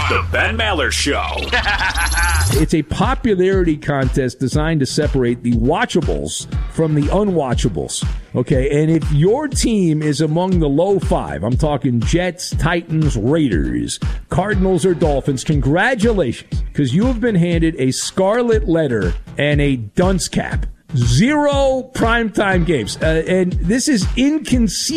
The Ben Maller Show. It's a popularity contest designed to separate the watchables from the unwatchables. Okay, and if your team is among the low five, I'm talking Jets, Titans, Raiders, Cardinals, or Dolphins, congratulations, because you have been handed a scarlet letter and a dunce cap. 0 primetime games. And this is inconceivable.